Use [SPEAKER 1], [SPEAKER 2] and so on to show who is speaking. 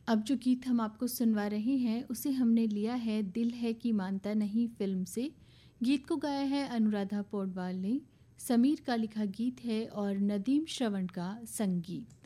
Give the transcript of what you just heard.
[SPEAKER 1] अब जो गीत हम आपको सुनवा रहे हैं उसे हमने लिया है दिल है कि मानता नहीं फिल्म से। गीत को गाया है अनुराधा पौडवाल ने। समीर का लिखा गीत है और नदीम श्रवण का संगीत।